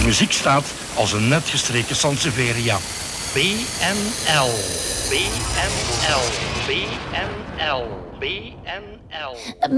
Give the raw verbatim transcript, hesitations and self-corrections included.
muziek staat als een net gestreken Sansevieria. B N L, B N L, B N L, B N L.